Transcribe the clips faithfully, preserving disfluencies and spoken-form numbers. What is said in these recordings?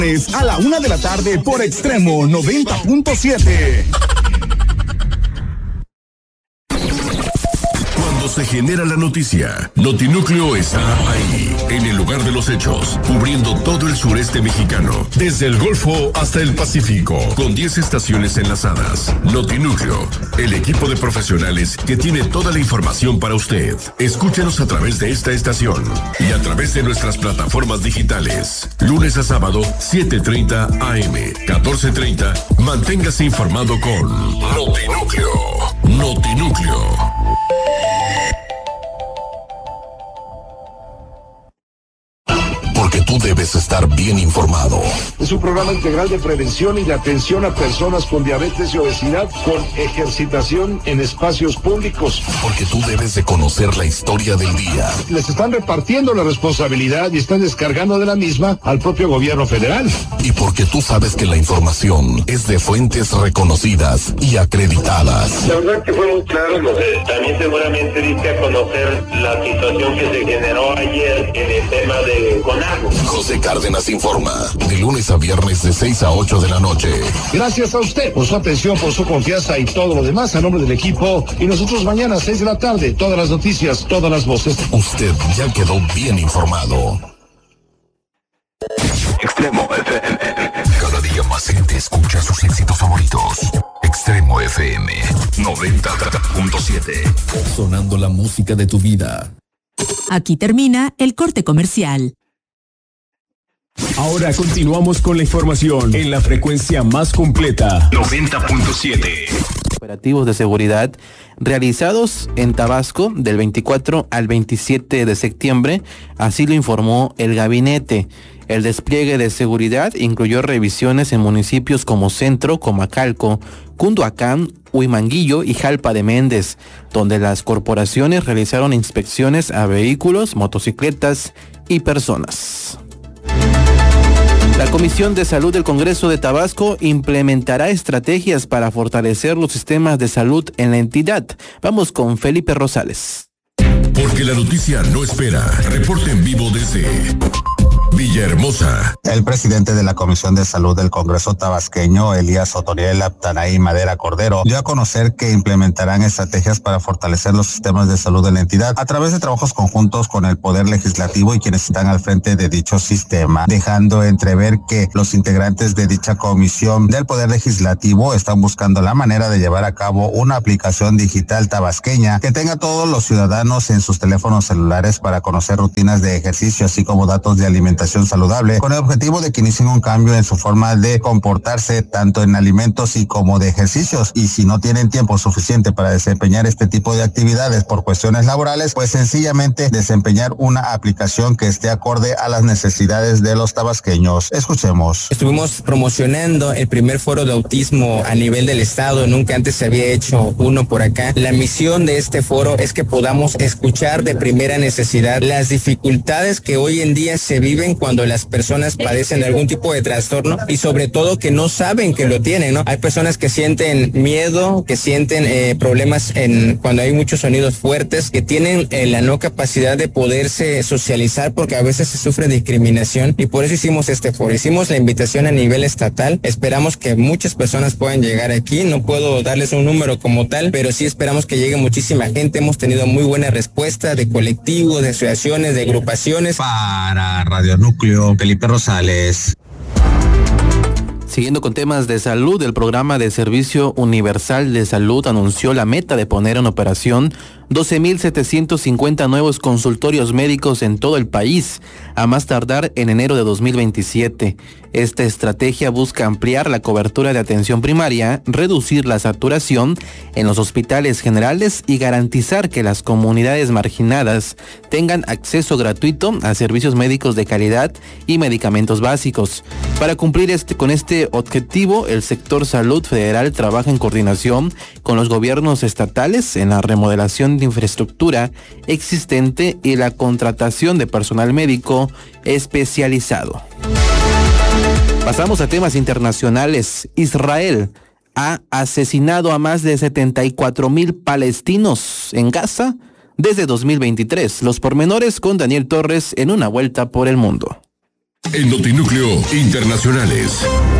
A la una de la tarde por Extremo noventa punto siete. Cuando se genera la noticia, Notinúcleo está ahí, en el lugar de los hechos, cubriendo todo el sureste mexicano, desde el Golfo hasta el Pacífico, con diez estaciones enlazadas. Notinúcleo, el equipo de profesionales que tiene toda la información para usted. Escúchanos a través de esta estación y a través de nuestras plataformas digitales. Lunes a sábado, siete treinta a eme, catorce treinta. Manténgase informado con Notinúcleo. Notinúcleo. Porque tú debes estar bien informado. Es un programa integral de prevención y de atención a personas con diabetes y obesidad con ejercitación en espacios públicos. Porque tú debes de conocer la historia del día. Les están repartiendo la responsabilidad y están descargando de la misma al propio gobierno federal. Y porque tú sabes que la información es de fuentes reconocidas y acreditadas. La verdad que fue muy claro. También seguramente diste a conocer la situación que se generó ayer en el tema de CONAGO. José Cárdenas informa, de lunes a viernes de seis a ocho de la noche. Gracias a usted por su atención, por su confianza y todo lo demás a nombre del equipo. Y nosotros mañana a seis de la tarde, todas las noticias, todas las voces. Usted ya quedó bien informado. Extremo F M. Cada día más gente escucha sus éxitos favoritos. Extremo F M noventa punto siete. Sonando la música de tu vida. Aquí termina el corte comercial. Ahora continuamos con la información en la frecuencia más completa. noventa punto siete. Operativos de seguridad realizados en Tabasco del veinticuatro al veintisiete de septiembre, así lo informó el gabinete. El despliegue de seguridad incluyó revisiones en municipios como Centro, Comacalco, Cunduacán, Huimanguillo y Jalpa de Méndez, donde las corporaciones realizaron inspecciones a vehículos, motocicletas y personas. La Comisión de Salud del Congreso de Tabasco implementará estrategias para fortalecer los sistemas de salud en la entidad. Vamos con Felipe Rosales. Porque la noticia no espera. Reporte en vivo desde Villahermosa. El presidente de la Comisión de Salud del Congreso tabasqueño, Elías Otoniel Aptanaí Madera Cordero, dio a conocer que implementarán estrategias para fortalecer los sistemas de salud de la entidad a través de trabajos conjuntos con el Poder Legislativo y quienes están al frente de dicho sistema, dejando entrever que los integrantes de dicha comisión del Poder Legislativo están buscando la manera de llevar a cabo una aplicación digital tabasqueña que tenga a todos los ciudadanos en sus teléfonos celulares para conocer rutinas de ejercicio, así como datos de alimentación saludable, con el objetivo de que inicien un cambio en su forma de comportarse tanto en alimentos y como de ejercicios. Y si no tienen tiempo suficiente para desempeñar este tipo de actividades por cuestiones laborales, pues sencillamente desempeñar una aplicación que esté acorde a las necesidades de los tabasqueños. Escuchemos. Estuvimos promocionando el primer foro de autismo a nivel del estado, nunca antes se había hecho uno por acá. La misión de este foro es que podamos escuchar de primera necesidad las dificultades que hoy en día se viven cuando las personas padecen de algún tipo de trastorno y sobre todo que no saben que lo tienen, ¿no? Hay personas que sienten miedo, que sienten eh, problemas en cuando hay muchos sonidos fuertes, que tienen eh, la no capacidad de poderse socializar porque a veces se sufre discriminación y por eso hicimos este foro. Hicimos la invitación a nivel estatal, esperamos que muchas personas puedan llegar aquí, no puedo darles un número como tal, pero sí esperamos que llegue muchísima gente. Hemos tenido muy buena respuesta de colectivos, de asociaciones, de agrupaciones. Para Radio Núcleo, Felipe Rosales. Siguiendo con temas de salud, el programa de Servicio Universal de Salud anunció la meta de poner en operación doce mil setecientos cincuenta nuevos consultorios médicos en todo el país, a más tardar en enero de dos mil veintisiete. Esta estrategia busca ampliar la cobertura de atención primaria, reducir la saturación en los hospitales generales y garantizar que las comunidades marginadas tengan acceso gratuito a servicios médicos de calidad y medicamentos básicos. Para cumplir este, con este objetivo, el sector salud federal trabaja en coordinación con los gobiernos estatales en la remodelación de infraestructura existente y la contratación de personal médico especializado. Pasamos a temas internacionales. Israel ha asesinado a más de setenta y cuatro mil palestinos en Gaza desde dos mil veintitrés. Los pormenores con Daniel Torres en una vuelta por el mundo. En Notinúcleo Internacionales.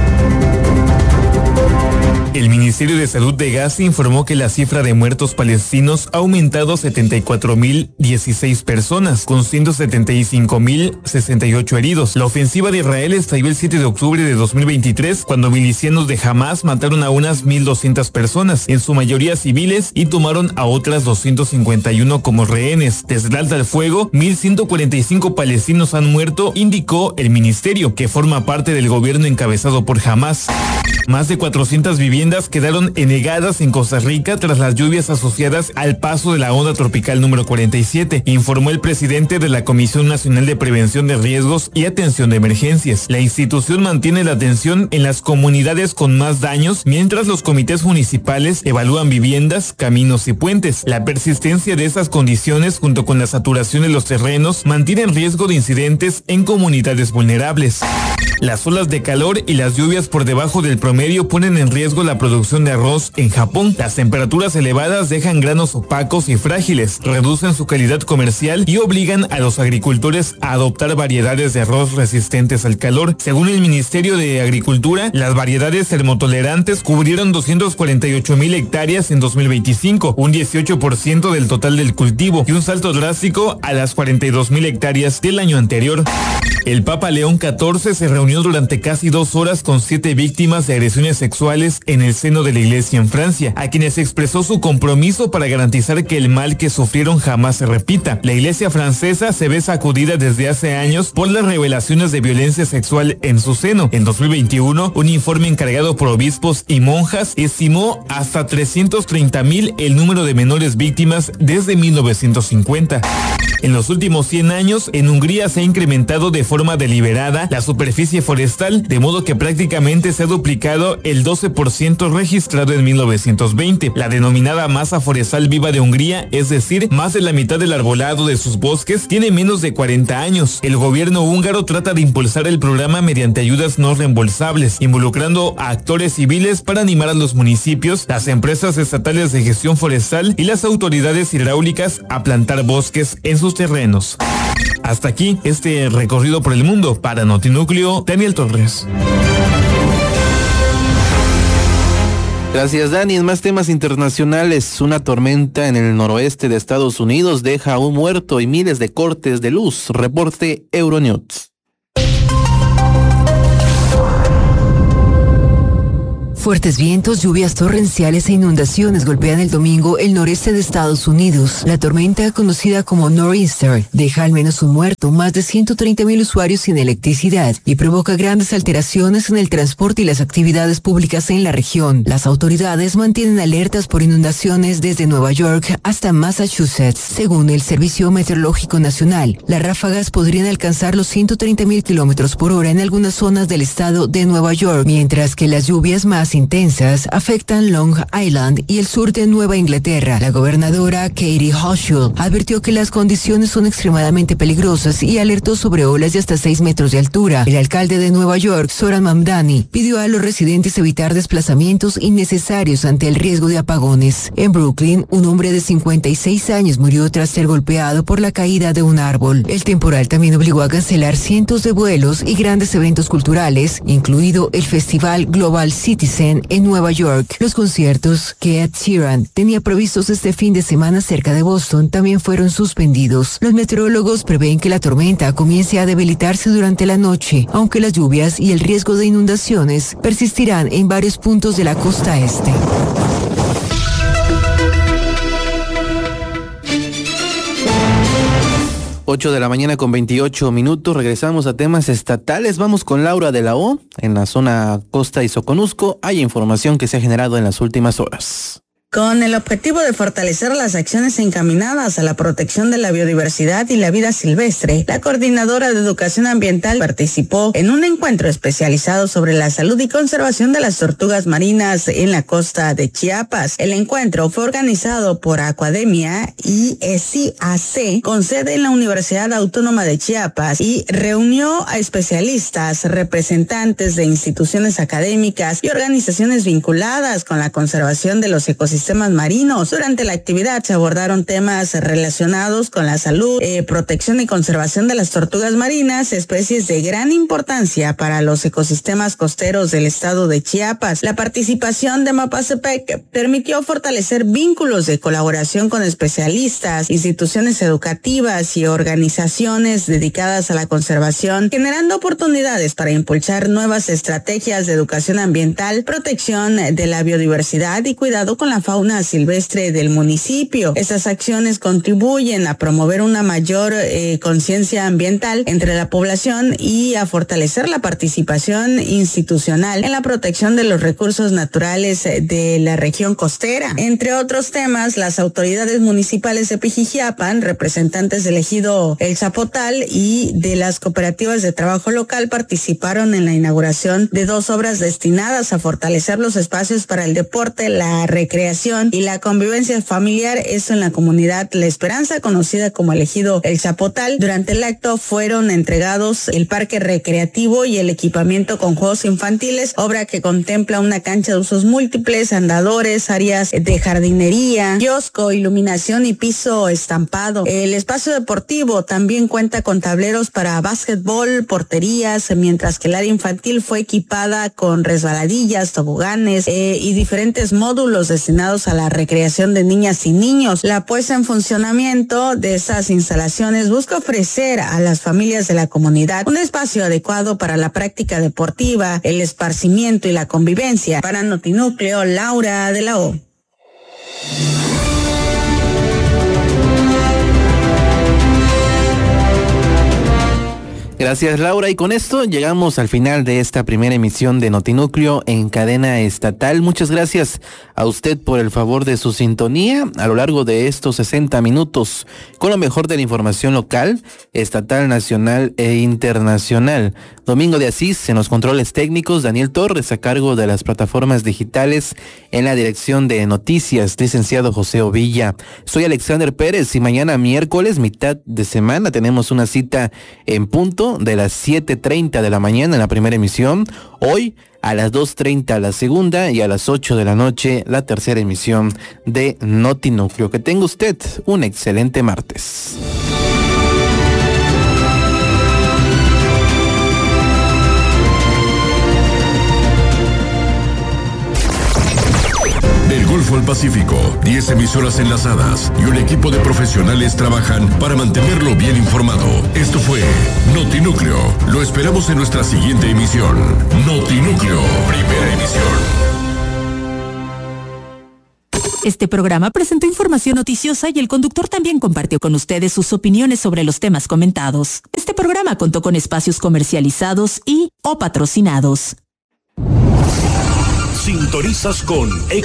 El Ministerio de Salud de Gaza informó que la cifra de muertos palestinos ha aumentado a setenta y cuatro mil dieciséis personas, con ciento setenta y cinco mil sesenta y ocho heridos. La ofensiva de Israel estalló el siete de octubre de dos mil veintitrés, cuando milicianos de Hamas mataron a unas mil doscientas personas, en su mayoría civiles, y tomaron a otras doscientos cincuenta y uno como rehenes. Desde el alto al fuego, mil ciento cuarenta y cinco palestinos han muerto, indicó el ministerio, que forma parte del gobierno encabezado por Hamas. Más de cuatrocientas viviendas quedaron enegadas en Costa Rica tras las lluvias asociadas al paso de la onda tropical número cuarenta y siete, informó el presidente de la Comisión Nacional de Prevención de Riesgos y Atención de Emergencias. La institución mantiene la atención en las comunidades con más daños, mientras los comités municipales evalúan viviendas, caminos y puentes. La persistencia de esas condiciones, junto con la saturación de los terrenos, mantiene el riesgo de incidentes en comunidades vulnerables. Las olas de calor y las lluvias por debajo del promedio ponen en riesgo la producción de arroz en Japón. Las temperaturas elevadas dejan granos opacos y frágiles, reducen su calidad comercial y obligan a los agricultores a adoptar variedades de arroz resistentes al calor. Según el Ministerio de Agricultura, las variedades termotolerantes cubrieron doscientos cuarenta y ocho mil hectáreas en dos mil veinticinco, un dieciocho por ciento del total del cultivo y un salto drástico a las cuarenta y dos mil hectáreas del año anterior. El Papa León catorce se reunió durante casi dos horas con siete víctimas de agresiones sexuales en el seno de la Iglesia en Francia, a quienes expresó su compromiso para garantizar que el mal que sufrieron jamás se repita. La Iglesia francesa se ve sacudida desde hace años por las revelaciones de violencia sexual en su seno. En dos mil veintiuno, un informe encargado por obispos y monjas estimó hasta trescientos treinta mil el número de menores víctimas desde mil novecientos cincuenta. En los últimos cien años, en Hungría se ha incrementado de forma deliberada la superficie forestal, de modo que prácticamente se ha duplicado el doce por ciento registrado en mil novecientos veinte. La denominada masa forestal viva de Hungría, es decir, más de la mitad del arbolado de sus bosques, tiene menos de cuarenta años. El gobierno húngaro trata de impulsar el programa mediante ayudas no reembolsables, involucrando a actores civiles para animar a los municipios, las empresas estatales de gestión forestal y las autoridades hidráulicas a plantar bosques en sus terrenos. Hasta aquí este recorrido por el mundo. Para Notinúcleo, Daniel Torres. Gracias, Dani. En más temas internacionales, una tormenta en el noroeste de Estados Unidos deja a un muerto y miles de cortes de luz. Reporte Euronews. Fuertes vientos, lluvias torrenciales e inundaciones golpean el domingo el noreste de Estados Unidos. La tormenta, conocida como Nor'easter, deja al menos un muerto, más de ciento treinta mil usuarios sin electricidad y provoca grandes alteraciones en el transporte y las actividades públicas en la región. Las autoridades mantienen alertas por inundaciones desde Nueva York hasta Massachusetts. Según el Servicio Meteorológico Nacional, las ráfagas podrían alcanzar los ciento treinta mil kilómetros por hora en algunas zonas del estado de Nueva York, mientras que las lluvias más intensas afectan Long Island y el sur de Nueva Inglaterra. La gobernadora Katie Hochul advirtió que las condiciones son extremadamente peligrosas y alertó sobre olas de hasta seis metros de altura. El alcalde de Nueva York, Zoran Mamdani, pidió a los residentes evitar desplazamientos innecesarios ante el riesgo de apagones. En Brooklyn, un hombre de cincuenta y seis años murió tras ser golpeado por la caída de un árbol. El temporal también obligó a cancelar cientos de vuelos y grandes eventos culturales, incluido el Festival Global Citizen en Nueva York. Los conciertos que Ed Sheeran tenía previstos este fin de semana cerca de Boston también fueron suspendidos. Los meteorólogos prevén que la tormenta comience a debilitarse durante la noche, aunque las lluvias y el riesgo de inundaciones persistirán en varios puntos de la costa este. ocho de la mañana con veintiocho minutos, regresamos a temas estatales. Vamos con Laura de la O. En la zona Costa y Soconusco hay información que se ha generado en las últimas horas. Con el objetivo de fortalecer las acciones encaminadas a la protección de la biodiversidad y la vida silvestre, la Coordinadora de Educación Ambiental participó en un encuentro especializado sobre la salud y conservación de las tortugas marinas en la costa de Chiapas. El encuentro fue organizado por Acuademia y S I A C, con sede en la Universidad Autónoma de Chiapas, y reunió a especialistas, representantes de instituciones académicas y organizaciones vinculadas con la conservación de los ecosistemas ecosistemas marinos. Durante la actividad se abordaron temas relacionados con la salud, eh, protección y conservación de las tortugas marinas, especies de gran importancia para los ecosistemas costeros del estado de Chiapas. La participación de Mapasepec permitió fortalecer vínculos de colaboración con especialistas, instituciones educativas y organizaciones dedicadas a la conservación, generando oportunidades para impulsar nuevas estrategias de educación ambiental, protección de la biodiversidad y cuidado con la fauna silvestre del municipio. Estas acciones contribuyen a promover una mayor eh, conciencia ambiental entre la población y a fortalecer la participación institucional en la protección de los recursos naturales de la región costera. Entre otros temas, las autoridades municipales de Pijijiapan, representantes del ejido El Zapotal y de las cooperativas de trabajo local participaron en la inauguración de dos obras destinadas a fortalecer los espacios para el deporte, la recreación y la convivencia familiar, esto en la comunidad La Esperanza, conocida como el ejido El Zapotal. Durante el acto fueron entregados el parque recreativo y el equipamiento con juegos infantiles, obra que contempla una cancha de usos múltiples, andadores, áreas de jardinería, kiosco, iluminación y piso estampado. El espacio deportivo también cuenta con tableros para básquetbol, porterías, mientras que el área infantil fue equipada con resbaladillas, toboganes eh, y diferentes módulos destinados a la recreación de niñas y niños. La puesta en funcionamiento de estas instalaciones busca ofrecer a las familias de la comunidad un espacio adecuado para la práctica deportiva, el esparcimiento y la convivencia. Para Notinúcleo, Laura de la O. Gracias, Laura, y con esto llegamos al final de esta primera emisión de Notinúcleo en cadena estatal. Muchas gracias a usted por el favor de su sintonía a lo largo de estos sesenta minutos con lo mejor de la información local, estatal, nacional e internacional. Domingo de Asís en los controles técnicos, Daniel Torres a cargo de las plataformas digitales, en la dirección de noticias, licenciado José Ovilla. Soy Alexander Pérez y mañana miércoles, mitad de semana, tenemos una cita en punto de las siete treinta de la mañana en la primera emisión. Hoy a las dos treinta la segunda y a las ocho de la noche la tercera emisión de Notinúcleo. Que tenga usted un excelente martes. Del Golfo al Pacífico, diez emisoras enlazadas y un equipo de profesionales trabajan para mantenerlo bien informado. Esto fue Notinúcleo. Lo esperamos en nuestra siguiente emisión. Notinúcleo, primera emisión. Este programa presentó información noticiosa y el conductor también compartió con ustedes sus opiniones sobre los temas comentados. Este programa contó con espacios comercializados y o patrocinados. Sintonizas con